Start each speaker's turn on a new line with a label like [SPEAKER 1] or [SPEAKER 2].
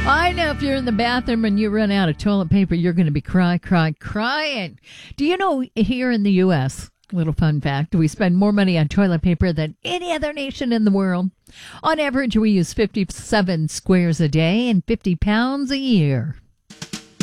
[SPEAKER 1] I know if you're in the bathroom and you run out of toilet paper, you're going to be crying. Do you know here in the U.S., little fun fact, we spend more money on toilet paper than any other nation in the world. On average, we use 57 squares a day and 50 pounds a year.